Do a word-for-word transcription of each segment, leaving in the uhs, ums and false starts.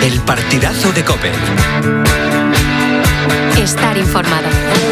El partidazo de COPE. Estar informado.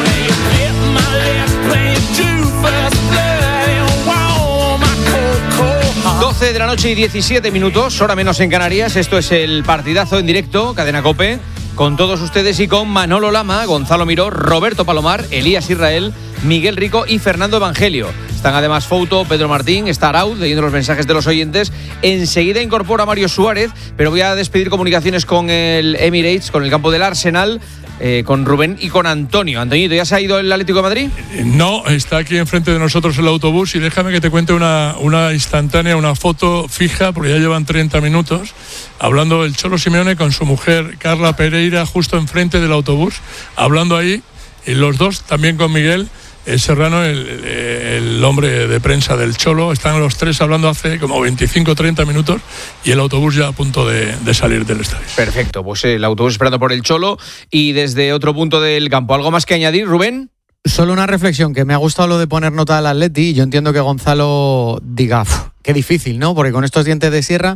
doce de la noche y diecisiete minutos, hora menos en Canarias. Esto es el partidazo en directo, Cadena COPE, con todos ustedes y con Manolo Lama, Gonzalo Miró, Roberto Palomar, Elías Israel, Miguel Rico y Fernando Evangelio. Están además Fouto, Pedro Martín, está Arauz leyendo los mensajes de los oyentes. Enseguida incorpora a Mario Suárez, pero voy a despedir comunicaciones con el Emirates, con el campo del Arsenal, eh, con Rubén y con Antonio. Antoñito, ¿ya se ha ido el Atlético de Madrid? No, está aquí enfrente de nosotros el autobús y déjame que te cuente una, una instantánea, una foto fija, porque ya llevan treinta minutos, hablando el Cholo Simeone con su mujer Carla Pereira justo enfrente del autobús, hablando ahí, y los dos también con Miguel El Serrano, el, el hombre de prensa del Cholo. Están los tres hablando hace como veinticinco o treinta minutos y el autobús ya a punto de, de salir del estadio. Perfecto, pues el autobús esperando por el Cholo y desde otro punto del campo. ¿Algo más que añadir, Rubén? Solo una reflexión, que me ha gustado lo de poner nota al Atleti y yo entiendo que Gonzalo diga, qué difícil, ¿no? Porque con estos dientes de sierra,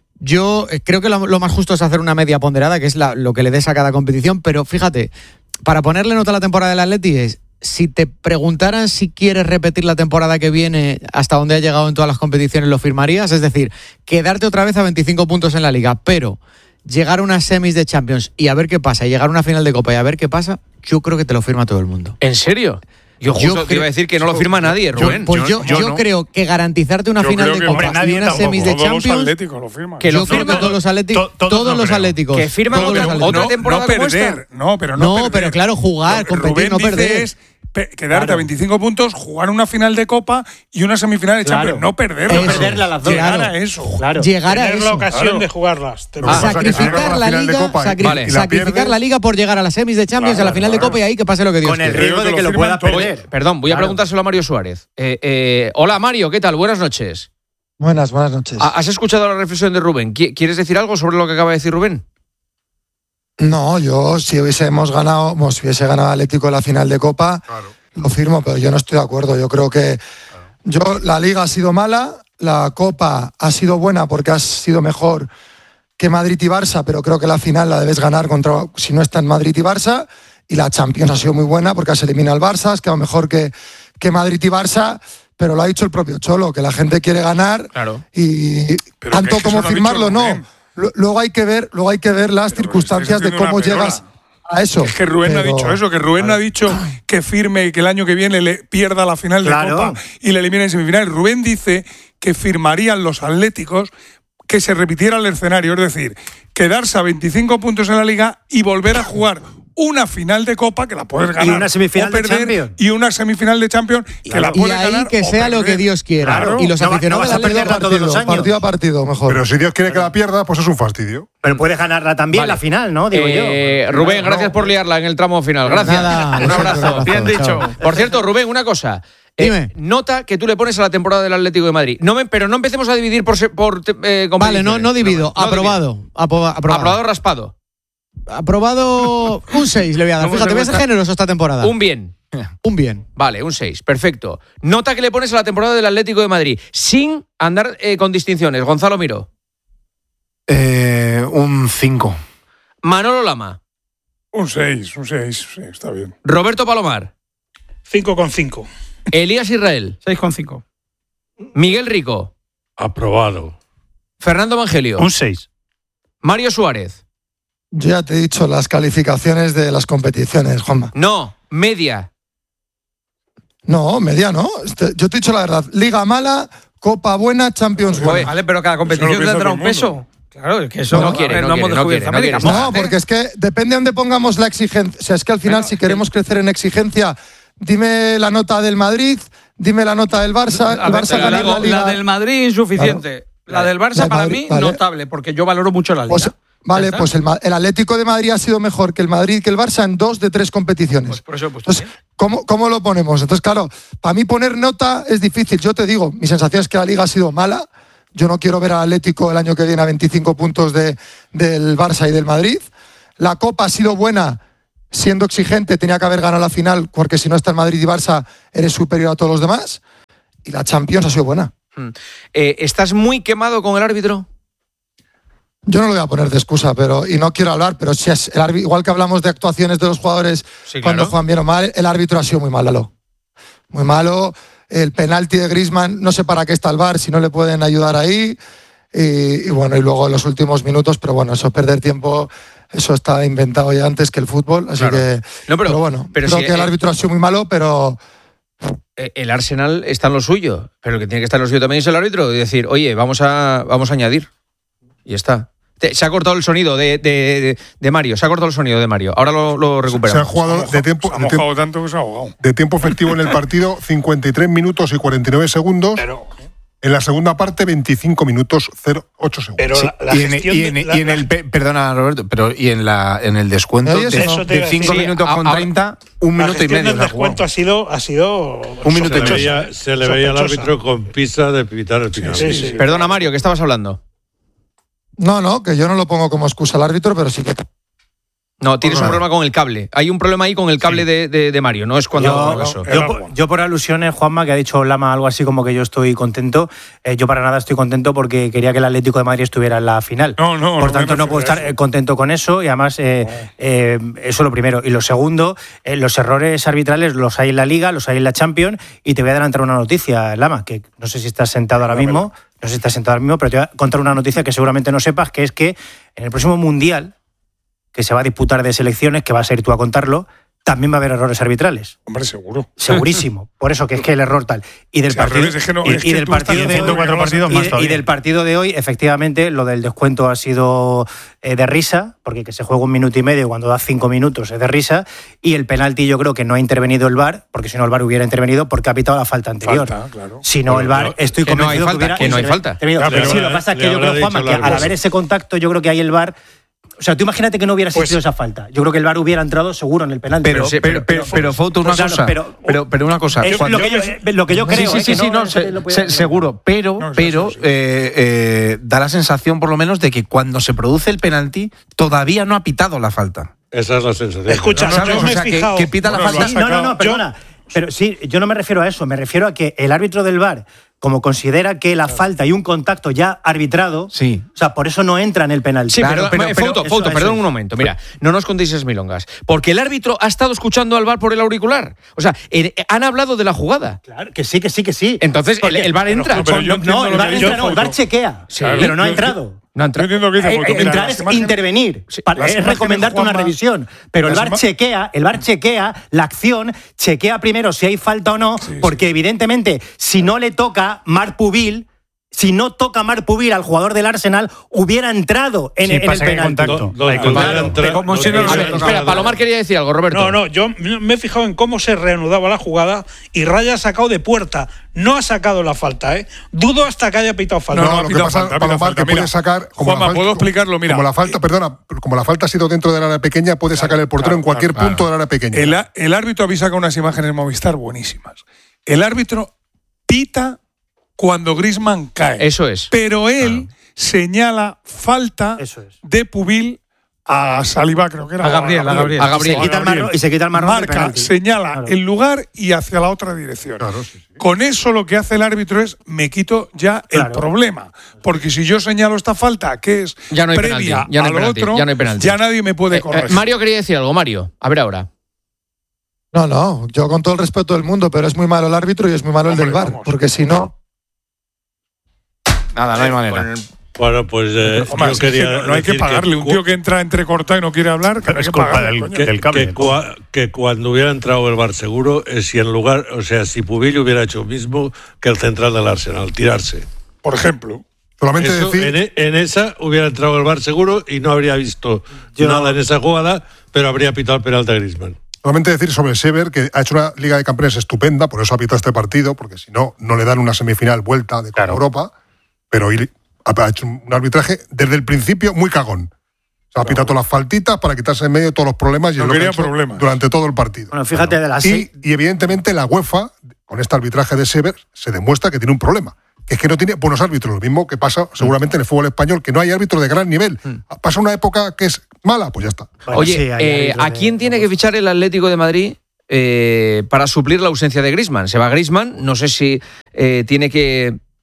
yo creo que lo, lo más justo es hacer una media ponderada, que es la, lo que le des a cada competición, pero fíjate, para ponerle nota a la temporada del Atleti es, si te preguntaran si quieres repetir la temporada que viene hasta donde ha llegado en todas las competiciones, ¿lo firmarías? Es decir, quedarte otra vez a veinticinco puntos en la Liga, pero llegar a unas semis de Champions y a ver qué pasa, y llegar a una final de Copa y a ver qué pasa, yo creo que te lo firma todo el mundo. ¿En serio? Yo justo yo te iba a decir que no lo firma nadie, Rubén. Yo, pues yo, yo, yo no. creo que garantizarte una yo final de Copa y unas semis de Champions, todos los atléticos lo firman. Que lo firman todos los atléticos, to, todos los atléticos. Que firman otra, otra temporada no como perder, esta. No, pero no, no perder. pero claro, jugar, lo, competir, Rubén no perder. Es pe- quedarte claro. a veinticinco puntos, jugar una final de Copa y una semifinal de claro. Champions. No perderla. No perderla las dos. Llegar claro. a eso. Claro. Llegar a Tener eso. la ocasión claro. de jugarlas. Ah, sacrificar la Liga, sacri- vale. sacrificar la Liga por llegar a las semis de Champions, claro, a la final claro. de Copa y ahí que pase lo que Dios Con el quiera. riesgo de que lo pueda perder. Voy, perdón, voy a claro. preguntárselo a Mario Suárez. Eh, eh, hola Mario, ¿qué tal? Buenas noches. Buenas, buenas noches. ¿Has escuchado la reflexión de Rubén? ¿Quieres decir algo sobre lo que acaba de decir Rubén? No, yo si hubiésemos ganado, bueno, si hubiese ganado Atlético la final de Copa, claro. lo firmo, pero yo no estoy de acuerdo. Yo creo que claro. yo la Liga ha sido mala, la Copa ha sido buena porque ha sido mejor que Madrid y Barça, pero creo que la final la debes ganar contra, si no está en Madrid y Barça, y la Champions ha sido muy buena porque has eliminado al Barça, has quedado mejor que, que Madrid y Barça, pero lo ha dicho el propio Cholo, que la gente quiere ganar claro. y pero tanto que como firmarlo, no. Luego hay que ver, luego hay que ver las pero circunstancias de cómo llegas a eso. Es que Rubén pero... no ha dicho eso, que Rubén no ha dicho que firme y que el año que viene le pierda la final claro. de Copa y le elimine en semifinales. Rubén dice que firmarían los atléticos que se repitiera el escenario, es decir, quedarse a veinticinco puntos en la Liga y volver a jugar una final de Copa que la puedes ganar y una semifinal o perder, de Champions y una semifinal de Champions que claro. la puedes y ahí ganar que sea lo que Dios quiera claro. y los no, aficionados no vas a perderla todos los años partido a partido mejor. Pero si Dios quiere que la pierda, pues es un fastidio. pero puedes ganarla también vale. la final, ¿no? Digo eh, yo Rubén, no. gracias por liarla en el tramo final, gracias. Nada, un abrazo, bien dicho. Por cierto, Rubén, una cosa. Eh, nota que tú le pones a la temporada del Atlético de Madrid. No me, pero no empecemos a dividir por, por eh, vale, no, no divido. No, aprobado. No aprobado. Aprobado raspado. Aprobado un seis le voy a dar. Fíjate, voy a ser generoso esta temporada. Un bien. Un bien. Vale, un seis. Perfecto. Nota que le pones a la temporada del Atlético de Madrid sin andar eh, con distinciones. Gonzalo Miró. Eh, un cinco. Manolo Lama. Un seis, un seis, sí, está bien. Roberto Palomar. cinco con cinco. Elías Israel. seis con cinco. Miguel Rico. Aprobado. Fernando Evangelio. Un seis. Mario Suárez. Yo ya te he dicho las calificaciones de las competiciones, Juanma. No, media. No, media no. Yo te he dicho la verdad. Liga mala, Copa buena, Champions buena. Vale, pero cada competición tendrá un peso. Claro, es que eso no, no quiere, no, no quiere, no quiere, no quiere. No, porque es que depende de dónde pongamos la exigencia. O sea, es que al final, bueno, si queremos crecer en exigencia, dime la nota del Madrid, dime la nota del Barça. La, el Barça la, la, Liga. la del Madrid insuficiente. Claro. La del Barça la para Madrid, mí vale. notable, porque yo valoro mucho la Liga. Pues, vale, pues el, el Atlético de Madrid ha sido mejor que el Madrid que el Barça en dos de tres competiciones. Pues por eso he puesto Entonces, ¿cómo, ¿cómo lo ponemos? Entonces, claro, para mí poner nota es difícil. Yo te digo, mi sensación es que la Liga ha sido mala. Yo no quiero ver al Atlético el año que viene a veinticinco puntos de, del Barça y del Madrid. La Copa ha sido buena, siendo exigente, tenía que haber ganado la final, porque si no está el Madrid y Barça, eres superior a todos los demás. Y la Champions ha sido buena. Eh, ¿Estás muy quemado con el árbitro? Yo no lo voy a poner de excusa, pero y no quiero hablar, pero si es el árbitro, igual que hablamos de actuaciones de los jugadores Sí, cuando claro. juegan bien o mal, el árbitro ha sido muy malo. Muy malo. El penalti de Griezmann, no sé para qué está el V A R, si no le pueden ayudar ahí. Y, y bueno, y luego en los últimos minutos, pero bueno, eso perder tiempo, eso está inventado ya antes que el fútbol, así Claro. que. No, pero- bueno, pero creo si, que el eh, árbitro ha sido muy malo, pero. Eh, El Arsenal está en lo suyo, pero el que tiene que estar en lo suyo también es el árbitro y decir, oye, vamos a, vamos a añadir. Y ya está. Te- Se ha cortado el sonido de, de, de Mario, se ha cortado el sonido de Mario. Ahora lo, lo Se ha recuperamos. jugado de tiempo, Se ha de, tiempo, mojado tanto que se ha ahogado. de tiempo efectivo en el partido cincuenta y tres minutos y cuarenta y nueve segundos. Pero, En la segunda parte veinticinco minutos cero ocho segundos. pero Sí, la, la y, en, gestión y de- en- la- y en el pe- perdona Roberto, pero y en la en el descuento ¿Me oyes de, o no? Eso te de iba a cinco decir. minutos Sí, con a- a- treinta, un la minuto y gestión medio. del se ha jugado. descuento ha sido, ha sido Un minuto Se y le medio. veía, se le veía al Sospechosa. árbitro con pista de pitar el final. Sí, sí. Perdona, Mario, que estabas hablando. No, no, que yo no lo pongo como excusa al árbitro, pero sí que. No, tienes un Nada. problema con el cable. Hay un problema ahí con el cable de, de- de Mario, no es cuando Yo, hago eso. yo por, yo por alusiones, Juanma, que ha dicho Lama algo así como que yo estoy contento, eh, yo para nada estoy contento porque quería que el Atlético de Madrid estuviera en la final. No, no, por no tanto, me no puedo refiero a estar eso. eh, contento con eso y además eh, eh, eso lo primero. Y lo segundo, eh, los errores arbitrales los hay en la Liga, los hay en la Champions y te voy a adelantar una noticia, Lama, que no sé si estás sentado ahora mismo, no sé si estás sentado ahora mismo, pero te voy a contar una noticia que seguramente no sepas, que es que en el próximo Mundial que se va a disputar de selecciones, que vas a ir tú a contarlo, también va a haber errores arbitrales. Hombre, seguro. Segurísimo. Por eso que es que el error tal. Y del Sí, al partido, revés, es que no, y, es que y del tú estás partido de diciendo hoy, cuatro partidos y, más de- y todavía. del partido de hoy, efectivamente, lo del descuento ha sido eh, de risa, porque que se juega un minuto y medio cuando da cinco minutos es de risa, y el penalti yo creo que no ha intervenido el V A R, porque si no el V A R hubiera intervenido porque ha pitado la falta anterior. Falta, claro. Si no, el V A R, Pero estoy que no hay convencido falta, hubiera que no hay interve- falta. intervenido. Ya, pero sí, lo le- que pasa es le que yo habrá creo, Juanma, dicho que el al árbitro. haber ese contacto, yo creo que ahí el V A R. O sea, tú imagínate que no hubiera existido Pues- esa falta. Yo creo que el V A R hubiera entrado seguro en el penalti. Pero, sí, pero, pero, pero, Fouto, una Pues claro, cosa. pero- Pero, pero, una cosa. Es cuando- lo, que yo, eh, lo que yo creo. Sí, eh, sí, que sí, no, es se- que lo pueda- se- seguro, pero, No, sí, pero sí, sí. eh, eh, da la sensación, por lo menos, de que cuando se produce el penalti, todavía no ha pitado la falta. Esa es la sensación. Escucha, ¿Sabes? yo O me he sea, que, fijado. que pita la Bueno, lo falta. has Sí, no, no, sacado. no, perdona. Pero sí, yo no me refiero a eso, me refiero a que el árbitro del V A R, como considera que la falta y un contacto ya arbitrado, Sí. o sea, por eso no entra en el penalti. Sí, Claro, pero, pero- eh, pero Fouto, eso- Fouto, eso perdón es. un momento. Mira, no nos contéis esas milongas. Porque el árbitro ha estado escuchando al V A R por el auricular. O sea, eh, han hablado de la jugada. Claro, que sí, que sí, que sí. Entonces, el, Porque- el V A R entra. pero yo no, entiendo el lo V A R que entra, dice no, el V A R Fouto. chequea, Sí. pero no ha Yo- entrado. No Yo entra. entiendo lo que dice Eh, Fouto. eh, Mira, entrar las es imágenes- intervenir. Pa- las es imágenes, recomendarte una Juanma, revisión. Pero el las V A R ima- chequea, el V A R chequea la acción, chequea primero si hay falta o no, porque evidentemente, si no le toca Marc Pubil, si no toca Marc Pubil al jugador del Arsenal, hubiera entrado en, Sí, en el pasa que hay penalti. contacto. Do- donde Hay contacto. hubiera entrado- Como si no donde lo A ver, hubiera espera, entrado- Palomar quería decir algo, Roberto. No, no, yo me he fijado en cómo se reanudaba la jugada y Raya ha sacado de puerta. No ha sacado la falta, ¿eh? Dudo hasta que haya pitado falta. No, ha lo que pitado pasa, falta, ha Palomar, pitado que falta. puede Mira, sacar. Como Juanma, la falta- ¿puedo explicarlo? Mira, Como la falta, perdona, como la falta ha sido dentro del área pequeña, puede sacar el portero claro, en cualquier claro, punto del área pequeña. El, a- el árbitro había sacado unas imágenes en Movistar buenísimas. El árbitro pita cuando Griezmann cae. Eso es. Pero él señala falta Eso es. de Pubil a Saliba, creo que era. A Gabriel, a Gabriel. A Y Gabriel. se quita el marrón, y se quita el marrón del Marca, penalti. señala Claro. el lugar y hacia la otra dirección. Claro, sí, sí. Con eso lo que hace el árbitro es me quito ya el Claro. problema. Porque si yo señalo esta falta que es Ya no hay previa penalti, ya no hay a lo penalti, otro, ya no hay penalti. ya nadie me puede Eh, eh, corregir. Mario quería decir algo, Mario. A ver ahora. No, no, yo con todo el respeto del mundo, pero es muy malo el árbitro y es muy malo el Hombre, del V A R. vamos. Porque si no. Nada, no hay manera. Bueno, pues eh, Hombre, yo es que quería no, no hay que decir pagarle. Un cu- tío que entra entrecortado y no quiere hablar, que no hay Es que culpa pagarle, del, coño. que, del cable. que cua- que cuando hubiera entrado el V A R seguro, eh, si en lugar, o sea, si Pubil hubiera hecho lo mismo que el central del Arsenal, tirarse. Por ejemplo. Solamente Eso, decir. en, e- en esa hubiera entrado el V A R seguro y no habría visto Yo- nada en esa jugada, pero habría pitado el penal de Griezmann. Solamente decir sobre Sever que ha hecho una Liga de Campeones estupenda, por eso ha pitado este partido, porque si no, no le dan una semifinal vuelta de Copa Claro. Europa, pero hoy ha hecho un arbitraje desde el principio muy cagón. O sea, ha pitado todas las faltitas para quitarse en medio todos los problemas y No es lo que quería ha hecho problemas. durante todo el partido. Bueno, fíjate de las Y, seis. y evidentemente la UEFA, con este arbitraje de Sever, se demuestra que tiene un problema. Que es que no tiene buenos árbitros. Lo mismo que pasa seguramente en el fútbol español, que no hay árbitros de gran nivel. Pasa una época que es mala, pues ya está. Bueno, Oye, sí, hay eh, árbitros ¿a de- quién tiene que fichar el Atlético de Madrid eh, para suplir la ausencia de Griezmann? Se va Griezmann, no sé si eh, tiene que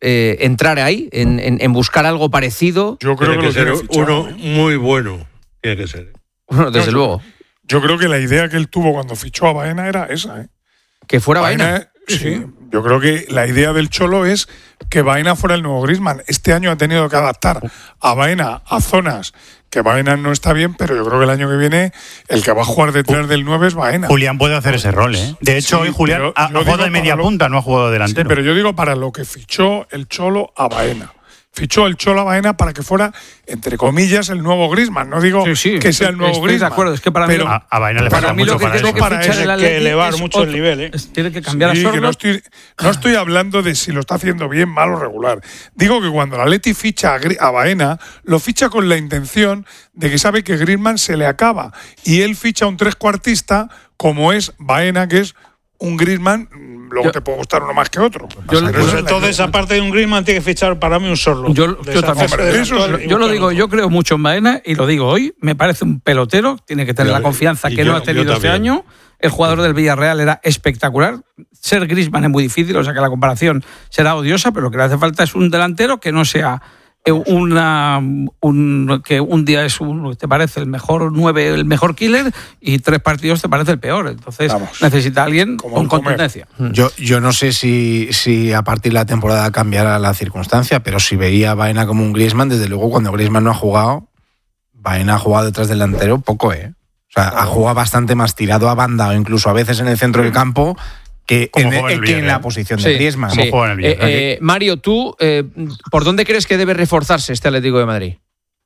eh, entrar ahí, en, en, en buscar algo parecido? Yo creo tiene que, que lo ser tiene uno fichado, ¿eh? muy bueno. Tiene que ser. Bueno, desde No, luego. Yo creo que la idea que él tuvo cuando fichó a Baena era esa, ¿eh? Que fuera Baena. Baena, sí, yo creo que la idea del Cholo es que Baena fuera el nuevo Griezmann. Este año ha tenido que adaptar a Baena a zonas que Baena no está bien, pero yo creo que el año que viene el que va a jugar detrás del nueve es Baena. Julián puede hacer ese rol, ¿eh? De hecho, Sí, hoy Julián pero ha yo jugado digo de media para lo- punta, no ha jugado delantero. Sí, pero yo digo para lo que fichó el Cholo a Baena. Fichó el Cholo a Baena para que fuera, entre comillas, el nuevo Griezmann. No digo Sí, sí, que sea el nuevo estoy Griezmann. de acuerdo, es que para mí- pero a, a Baena le para falta mí mucho lo que para tiene eso. que para fichar eso. el Hay que Atleti elevar es mucho otro- el nivel, ¿eh? es- tiene que cambiar Sí, a que Sorloth. no estoy, no estoy hablando de si lo está haciendo bien, mal o regular. Digo que cuando el Atleti ficha a, Gri- a Baena, lo ficha con la intención de que sabe que Griezmann se le acaba. Y él ficha un trescuartista como es Baena, que es un Griezmann. Luego Yo- te puede gustar uno más que otro. Yo- Pero yo- esa es la Entonces, idea. aparte de un Griezmann, tiene que fichar para mí un Sorloth. Yo, yo Deshacerse también. Hombre, del eso actual sí. y Yo lo buscar digo, otro. yo creo mucho en Baena y lo digo hoy. Me parece un pelotero, tiene que tener Yo- la confianza y que yo- no ha tenido yo este también. año. El jugador del Villarreal era espectacular. Ser Griezmann es muy difícil, o sea que la comparación será odiosa, pero lo que le hace falta es un delantero que no sea eh, una un, que un día es un, te parece el mejor nueve, el mejor killer, y tres partidos te parece el peor. Entonces Vamos. necesita alguien Como con un comer. contundencia. Yo, yo no sé si, si a partir de la temporada cambiará la circunstancia, pero si veía a Baena como un Griezmann, desde luego cuando Griezmann no ha jugado, Baena ha jugado detrás del delantero poco, ¿eh? O sea, ha jugado bastante más tirado a banda o incluso a veces en el centro del campo que, Como en, juega el que en la Villarreal. posición Sí, de Griezmann. sí. juega en el Villarreal. Eh, eh, Mario, tú, eh, ¿por dónde crees que debe reforzarse este Atlético de Madrid?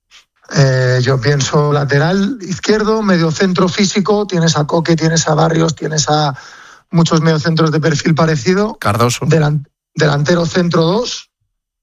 Eh, yo pienso lateral izquierdo, medio centro físico, tienes a Coque, tienes a Barrios, tienes a muchos mediocentros de perfil parecido. Cardoso. Delan- delantero centro dos,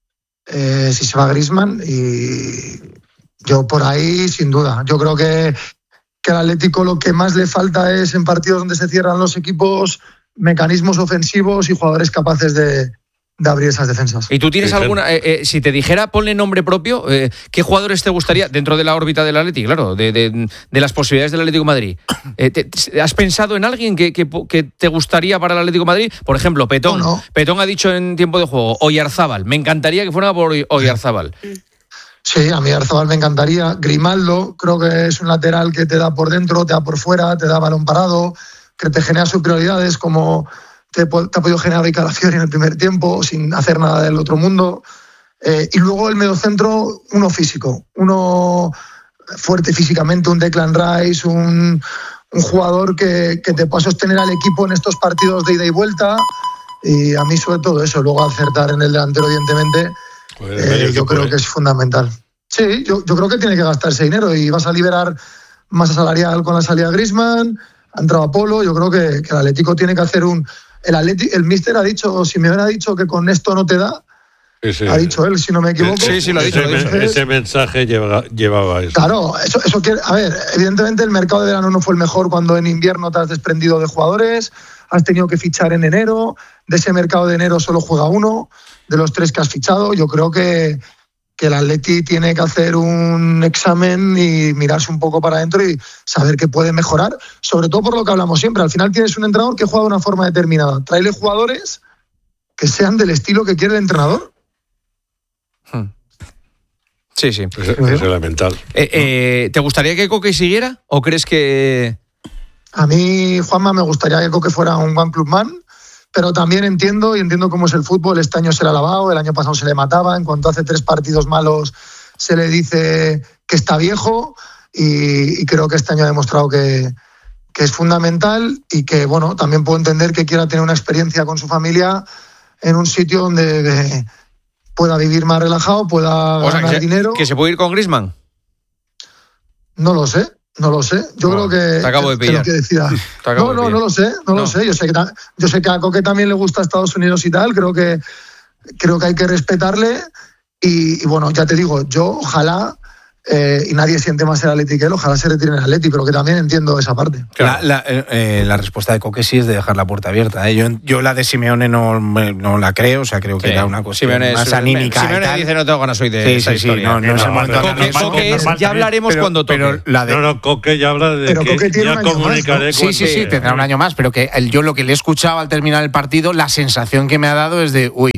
eh, si se va Griezmann, y yo por ahí sin duda. Yo creo que, que al Atlético lo que más le falta es en partidos donde se cierran los equipos, mecanismos ofensivos y jugadores capaces de, de abrir esas defensas. ¿Y tú tienes Sí, alguna, eh, eh, si te dijera ponle nombre propio, eh, ¿qué jugadores te gustaría dentro de la órbita del Atlético, claro, de, de, de las posibilidades del Atlético de Madrid? Eh, te- te- ¿Has pensado en alguien que, que, que te gustaría para el Atlético de Madrid? Por ejemplo, Petón. No, no. Petón ha dicho en tiempo de juego, Oyarzábal. Me encantaría que fuera por Oyarzábal. Sí, a mí Arzabal me encantaría. Grimaldo, creo que es un lateral que te da por dentro, te da por fuera, te da balón parado, que te genera superioridades como te, po- te ha podido generar Ricardo Fiori en el primer tiempo, sin hacer nada del otro mundo. Eh, y luego el mediocentro, uno físico, uno fuerte físicamente, un Declan Rice, un, un jugador que, que te pueda sostener al equipo en estos partidos de ida y vuelta. Y a mí sobre todo eso, luego acertar en el delantero, evidentemente. Pues, Eh, medio yo equipo, creo ¿eh? que es fundamental. Sí, yo, yo creo que tiene que gastarse dinero y vas a liberar masa salarial con la salida de Griezmann, ha entrado Apolo, yo creo que, que el Atlético tiene que hacer un... El, Atleti, el míster ha dicho, Simeone ha dicho que con esto no te da, Sí, sí. ha dicho él, si no me equivoco. Sí, sí, lo ha dicho, Ese, lo ha dicho. me- ese mensaje lleva- llevaba eso. Claro, eso, eso quiere... A ver, evidentemente el mercado de verano no fue el mejor cuando en invierno te has desprendido de jugadores, has tenido que fichar en enero, de ese mercado de enero solo juega uno, de los tres que has fichado, yo creo que, que el Atleti tiene que hacer un examen y mirarse un poco para adentro y saber que puede mejorar, sobre todo por lo que hablamos siempre. Al final tienes un entrenador que juega de una forma determinada. Tráele jugadores que sean del estilo que quiere el entrenador. Sí, sí. Es, es elemental. Eh, eh, ¿Te gustaría que Coque siguiera o crees que...? A mí, Juanma, me gustaría que Coque fuera un One Club Man, pero también entiendo y entiendo cómo es el fútbol. Este año se le ha lavado, el año pasado se le mataba. En cuanto hace tres partidos malos, se le dice que está viejo y, y creo que este año ha demostrado que, que es fundamental y que, bueno, también puedo entender que quiera tener una experiencia con su familia en un sitio donde eh, pueda vivir más relajado, pueda O sea, ganar que, se, dinero. que se puede ir con Griezmann. No lo sé, no lo sé. Yo No, creo que, te acabo de que lo pillar. que decida. Te acabo No, de no, pillar. no lo sé, no, No. lo sé. Yo sé que ta- yo sé que a Coque también le gusta Estados Unidos y tal. Creo que creo que hay que respetarle y, y bueno, ya te digo, yo ojalá eh, y nadie siente más el Atleti que él, ojalá se retire en el Atleti, pero que también entiendo esa parte. La, la, eh, eh, la respuesta de Coque sí es de dejar la puerta abierta. ¿eh? Yo, yo la de Simeone no, me- no la creo, o sea, creo que Sí. era una cuestión Simeone más es- anímica. Simeone y tal. dice no tengo ganas hoy de Sí, esa sí, sí, historia. no, no es el momento de Coque, hablar de eso. Coque es, ya hablaremos Pero- cuando toque. pero la de- No, no, Coque ya habla de Pero que Coque tiene ya un año más, comunicaré ¿no? Sí, cuando- sí, sí, tendrá un año más, pero que el- yo lo que le he escuchado al terminar el partido, la sensación que me ha dado es de, uy,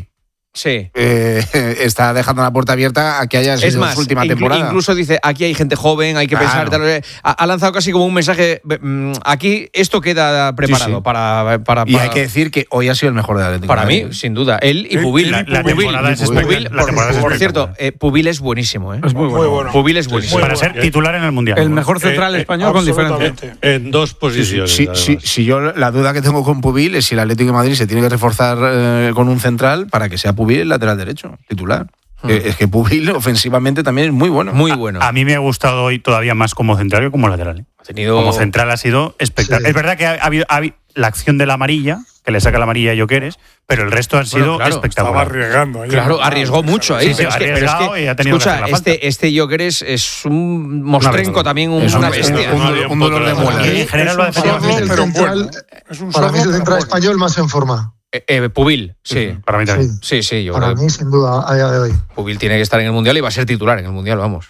Sí. Eh, está dejando la puerta abierta a que haya sido Es más, su última inclu- temporada. incluso dice, aquí hay gente joven, hay que Claro. pensar. Tal, ha, ha lanzado casi como un mensaje, mm, aquí esto queda preparado Sí, sí. Para, para, Y para- hay que decir que hoy ha sido el mejor del Atlético. Para de mí, Madrid. sin duda. Él y Él- Pubil. él y La Pubil, temporada es Pubil, espectacular. La por, temporada es por espectacular. cierto, eh, Pubil es buenísimo. ¿eh? Es muy bueno. bueno. Pubil es buenísimo. Para bueno. ser titular en el Mundial. El mejor central Eh, eh, español con diferencia. Absolutamente. En dos Sí, posiciones. sí, además. sí, sí, yo la duda que tengo con Pubil es si el Atlético de Madrid se tiene que reforzar eh, con un central para que sea Pubil el lateral derecho, titular. Eh, Es que Pubil ofensivamente también es muy bueno. Muy bueno. A mí me ha gustado hoy todavía más como central que como lateral. ¿eh? Ha tenido... Como central ha sido espectacular. Sí. Es verdad que ha, ha habido, ha habido la acción de la amarilla, que le saca la amarilla a Jokeres, pero el resto ha sido claro, Estaba espectacular. arriesgando. ahí. Claro, arriesgó mucho ahí. Sí, sí, pero, es que, pero es arriesgado que, y ha tenido que escucha, hacer la falta. este, este Joker es, es un mostrenco bestia. también, un- Es una un- bestia. un- un- un dolor de muela. Y en general lo ha defendido sordo, bien. pero central- bueno. Es un Para mí es sordo, el central pero bueno. español más en forma. Eh, eh, Pubil, sí. Para mí también. Sí, Sí. sí, yo Para creo mí, sin duda, a día de hoy. que Pubil tiene que estar en el Mundial y va a ser titular en el Mundial, vamos.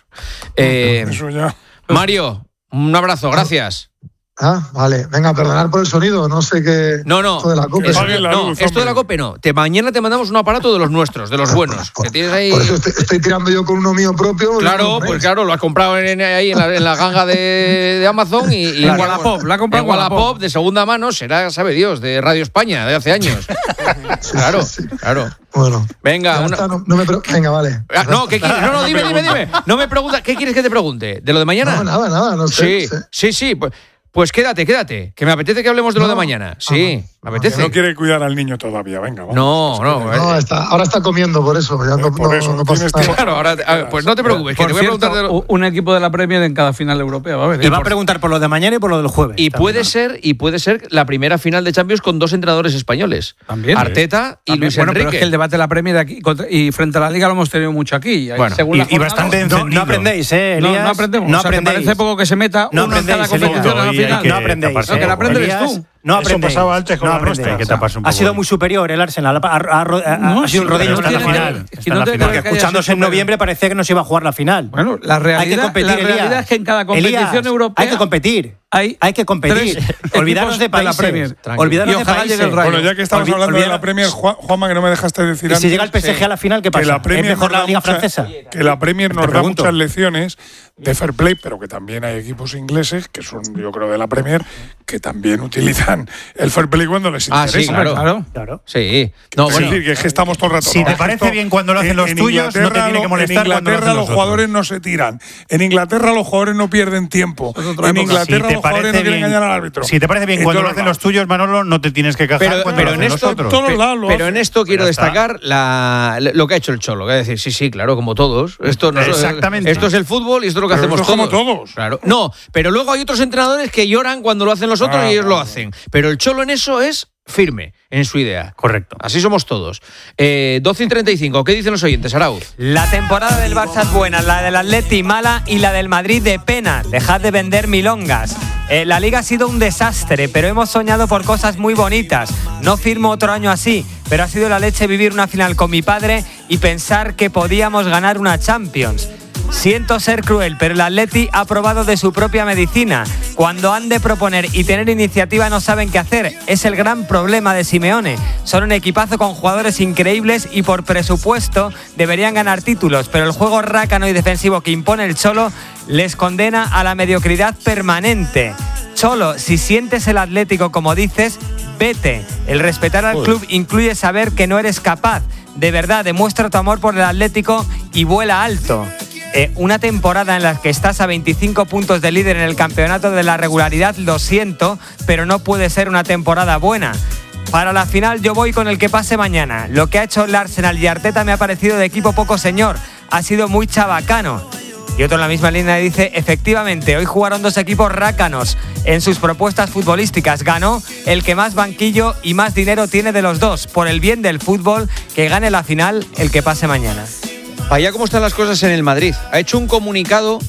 Eh, Eso ya. Mario, un abrazo, gracias. Ah, vale. Venga, perdonar por el sonido. No sé qué. No, no. Esto de la COPE. Eso- Apaguen la no, luz, esto de hombre. la COPE no. Te, mañana te mandamos un aparato de los nuestros, de los buenos. Que tienes ahí. Por eso estoy, estoy tirando yo con uno mío propio. Claro, pues claro, lo has comprado en, ahí en la, en la ganga de, de Amazon y, y En en Wallapop, la ha comprado en en Wallapop. Wallapop de segunda mano, será, sabe Dios, de Radio España, de hace años. Claro, sí, sí. claro. Bueno. Venga, Ya una- está, no, no me pre- Venga, vale. Ah, no, ¿qué quieres? No, no, dime, dime, dime. No me preguntas, ¿qué quieres que te pregunte? ¿De lo de mañana? No, nada, nada. No sé. Sí, no sé. sí, sí. Pues, pues quédate, quédate. Que me apetece que hablemos de lo No. de mañana. Sí, me apetece. No quiere cuidar al niño todavía. Venga, vamos. No, no. No, eh, está, ahora está comiendo por eso. Ya no, por no- eso, no pasa tienes nada. tiempo. Claro, ahora, ah, pues no te preocupes, que Por te voy a cierto, preguntar de lo- u- un equipo de la Premier en cada final europea va a haber. Te ¿eh? va a Por- preguntar por lo de mañana y por lo del jueves. Y también, puede ¿no? ser, y puede ser la primera final de Champions con dos entrenadores españoles. También. Arteta y También, Luis bueno, Enrique. pero es que el debate de la Premier aquí contra- y frente a la Liga lo hemos tenido mucho aquí. Bueno, según y- la y jornada, bastante no, No, encendido. no aprendéis, ¿eh, no, Elías? no aprendemos. No O sea, que aprendéis. parece poco que se meta No uno en cada aprendéis, competición a la Elías. Hoy hay final. que No aprendéis. taparse No, que la ¿eh? aprendes Elías, tú. No Eso aprendéis. pasaba antes con no el aprendéis. Rostec. Hay que taparse un Ha poco. sido muy superior el Arsenal. Ha, ha- ha- No, ha sido un rodillo pero hasta no la tiene- final. es que Está no en la tiene final. que ver que haya Escuchándose sido en noviembre parecía que no se iba a jugar la final. Bueno, la Hay que realidad, competir, la Elías. realidad es que en cada competición Elías, europea hay que competir. hay, Hay que competir. tres Olvidaros equipos de de la países. Premier. Olvidaros Y de ojalá países. llegue el Rayo. Bueno, ya que estamos Olvi- hablando de la olvida- Premier, Juan- Juanma, que no me dejaste decir Y antes. si llega el P S G a la final, ¿qué pasa? Que la Premier ¿Es mejor nos la da Liga mucha- Francesa? Que la Premier Te nos da pregunto. muchas lecciones de fair play, pero que también hay equipos ingleses, que son, yo creo, de la Premier, que también utilizan el fair play cuando les Ah, sí, interesa. claro. Claro. Claro. Sí. No, es bueno. decir, que es que estamos todo el rato. Si te no, parece esto- bien cuando lo hacen en- los en tuyos, no te Inglaterra tiene que lo- molestar En cuando lo Inglaterra hacen los los jugadores otros. no se tiran. En Inglaterra los jugadores no pierden tiempo. Es otra En época. Inglaterra Si te los jugadores parece no quieren bien- engañar al árbitro. Si te parece bien En cuando lo todos hacen lados. los tuyos, Manolo, no te tienes que quejar Pero, cuando pero lo en hacen esto, los otros. todos pe- lados lo pero hacen. en esto quiero Ya está. destacar la, lo que ha hecho el Cholo. Es decir, sí, sí, claro, como todos. Esto, no, Exactamente. esto es el fútbol y esto es lo que Pero hacemos esto es todos. como todos. Claro. No, pero luego hay otros entrenadores que lloran cuando lo hacen los otros Ah, y ellos lo vale. hacen. Pero el Cholo en eso es firme, en su idea. Correcto. Así somos todos. Eh, doce y treinta y cinco, ¿qué dicen los oyentes, Arauz? La temporada del Barça es buena, la del Atleti mala y la del Madrid de pena. Dejad de vender milongas. Eh, la Liga ha sido un desastre, pero hemos soñado por cosas muy bonitas. No firmo otro año así, pero ha sido la leche vivir una final con mi padre y pensar que podíamos ganar una Champions. Siento ser cruel, pero el Atleti ha probado de su propia medicina. Cuando han de proponer y tener iniciativa no saben qué hacer. Es el gran problema de Simeone. Son un equipazo con jugadores increíbles y por presupuesto deberían ganar títulos, pero el juego rácano y defensivo que impone el Cholo les condena a la mediocridad permanente. Cholo, si sientes el Atlético como dices, vete. El respetar al club incluye saber que no eres capaz. De verdad, demuestra tu amor por el Atlético y vuela alto. Eh, una temporada en la que estás a veinticinco puntos de líder en el campeonato de la regularidad, lo siento, pero no puede ser una temporada buena. Para la final yo voy con el que pase mañana. Lo que ha hecho el Arsenal y Arteta me ha parecido de equipo poco señor. Ha sido muy chabacano. Y otro en la misma línea dice, efectivamente, hoy jugaron dos equipos rácanos en sus propuestas futbolísticas. Ganó el que más banquillo y más dinero tiene de los dos. Por el bien del fútbol, que gane la final el que pase mañana. Allá cómo están las cosas en el Madrid. Ha hecho un comunicado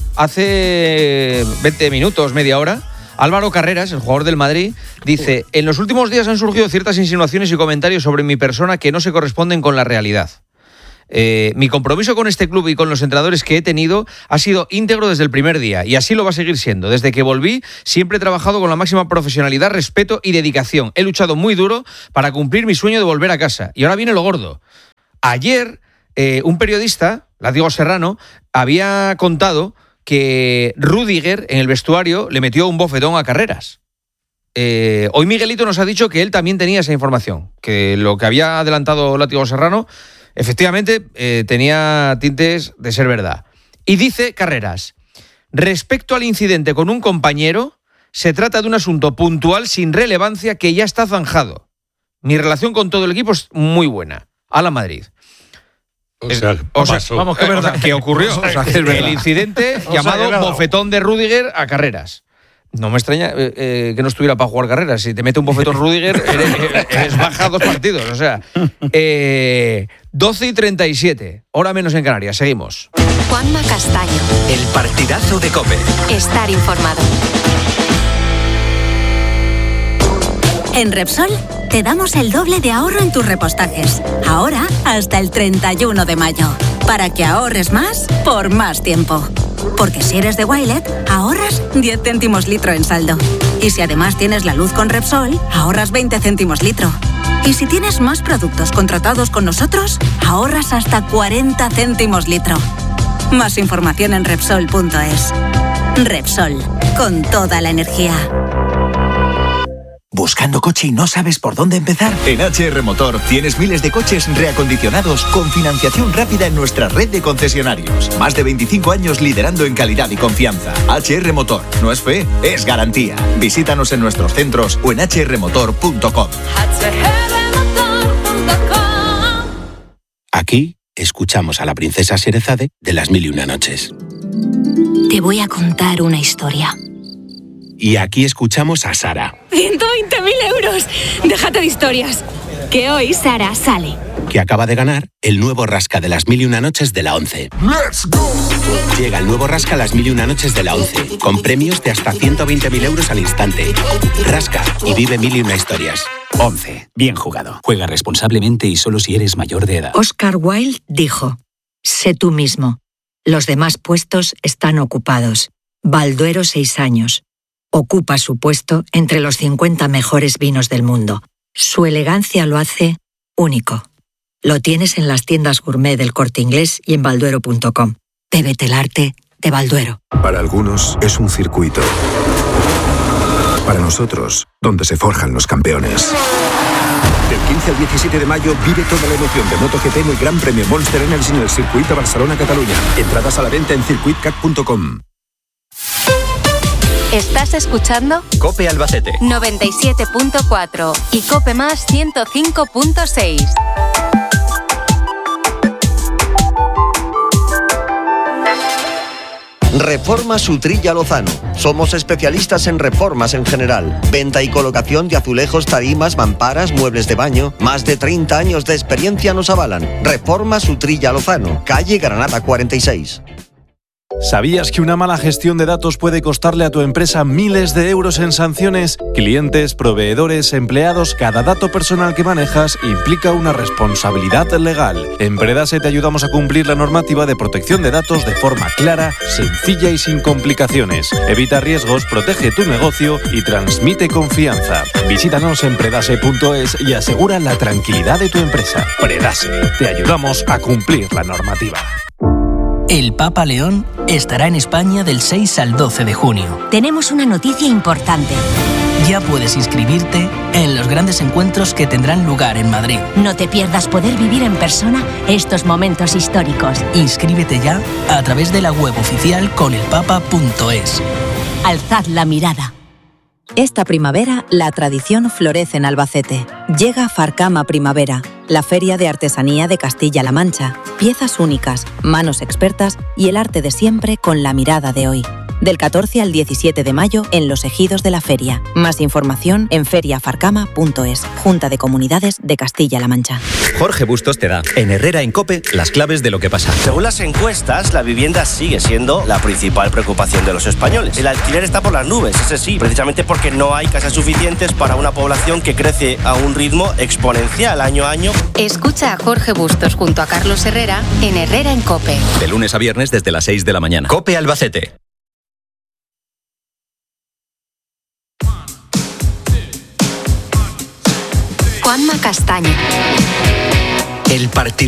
hace veinte minutos, media hora. Álvaro Carreras, el jugador del Madrid, dice: en los últimos días han surgido ciertas insinuaciones y comentarios sobre mi persona que no se corresponden con la realidad. Eh, mi compromiso con este club y con los entrenadores que he tenido ha sido íntegro desde el primer día y así lo va a seguir siendo. Desde que volví siempre he trabajado con la máxima profesionalidad, respeto y dedicación. He luchado muy duro para cumplir mi sueño de volver a casa. Y ahora viene lo gordo. Ayer, eh, un periodista, Látigo Serrano, había contado que Rüdiger en el vestuario le metió un bofetón a Carreras. Eh, hoy Miguelito nos ha dicho que él también tenía esa información, que lo que había adelantado Látigo Serrano efectivamente eh, tenía tintes de ser verdad. Y dice Carreras: respecto al incidente con un compañero, se trata de un asunto puntual sin relevancia que ya está zanjado. Mi relación con todo el equipo es muy buena. A la Madrid. O sea, o sea, pasó. vamos, que, o sea, que ocurrió. O sea, que el incidente O sea, llamado que nada. bofetón de Rüdiger a Carreras. No me extraña eh, eh, que no estuviera para jugar Carreras. Si te mete un bofetón Rüdiger, eres, eres baja dos partidos. O sea, eh, doce y treinta y siete, hora menos en Canarias. Seguimos. Juanma Castaño. El partidazo de COPE. Estar informado. En Repsol te damos el doble de ahorro en tus repostajes. Ahora hasta el treinta y uno de mayo. Para que ahorres más por más tiempo. Porque si eres de Wilet, ahorras diez céntimos litro en saldo. Y si además tienes la luz con Repsol, ahorras veinte céntimos litro. Y si tienes más productos contratados con nosotros, ahorras hasta cuarenta céntimos litro. Más información en Repsol punto es. Repsol, con toda la energía. ¿Buscando coche y no sabes por dónde empezar? En H R Motor tienes miles de coches reacondicionados con financiación rápida en nuestra red de concesionarios. Más de veinticinco años liderando en calidad y confianza. H R Motor, no es fe, es garantía. Visítanos en nuestros centros o en h r motor punto com. Aquí escuchamos a la princesa Sherezade de Las Mil y Una Noches. Te voy a contar una historia. Y aquí escuchamos a Sara, ciento veinte mil euros. Déjate de historias. Que hoy Sara sale. que acaba de ganar el nuevo Rasca de Las Mil y Una Noches de la ONCE. ¡Let's go! Llega el nuevo Rasca Las Mil y Una Noches de la ONCE, con premios de hasta ciento veinte mil euros al instante. Rasca y vive mil y una historias. ONCE. Bien jugado. Juega responsablemente y solo si eres mayor de edad. Oscar Wilde dijo: sé tú mismo. Los demás puestos están ocupados. Balduero, seis años. Ocupa su puesto entre los cincuenta mejores vinos del mundo. Su elegancia lo hace único. Lo tienes en las tiendas gourmet del Corte Inglés y en balduero punto com. Bébete el arte de Balduero. Para algunos es un circuito. Para nosotros, donde se forjan los campeones. Del quince al diecisiete de mayo vive toda la emoción de MotoGP en el Gran Premio Monster Energy en el Circuito Barcelona-Cataluña. Entradas a la venta en circuit cat punto com. ¿Estás escuchando? COPE Albacete. noventa y siete punto cuatro y COPE Más ciento cinco punto seis. Reformas Utrilla Lozano. Somos especialistas en reformas en general. Venta y colocación de azulejos, tarimas, mamparas, muebles de baño. Más de treinta años de experiencia nos avalan. Reformas Utrilla Lozano. Calle Granada cuarenta y seis. ¿Sabías que una mala gestión de datos puede costarle a tu empresa miles de euros en sanciones? Clientes, proveedores, empleados, cada dato personal que manejas implica una responsabilidad legal. En Predase te ayudamos a cumplir la normativa de protección de datos de forma clara, sencilla y sin complicaciones. Evita riesgos, protege tu negocio y transmite confianza. Visítanos en predase punto es y asegura la tranquilidad de tu empresa. Predase, te ayudamos a cumplir la normativa. El Papa León estará en España del seis al doce de junio. Tenemos una noticia importante. Ya puedes inscribirte en los grandes encuentros que tendrán lugar en Madrid. No te pierdas poder vivir en persona estos momentos históricos. Inscríbete ya a través de la web oficial con el papa punto es. Alzad la mirada. Esta primavera, la tradición florece en Albacete. Llega Farcama Primavera, la feria de artesanía de Castilla-La Mancha. Piezas únicas, manos expertas y el arte de siempre con la mirada de hoy. Del catorce al diecisiete de mayo en los ejidos de la feria. Más información en feria farcama punto es. Junta de Comunidades de Castilla-La Mancha. Jorge Bustos te da, en Herrera en COPE, las claves de lo que pasa. Según las encuestas, la vivienda sigue siendo la principal preocupación de los españoles. El alquiler está por las nubes, ese sí, precisamente porque no hay casas suficientes para una población que crece a un ritmo exponencial año a año. Escucha a Jorge Bustos junto a Carlos Herrera en Herrera en COPE. De lunes a viernes desde las seis de la mañana. COPE Albacete. Juanma Castaño. El partido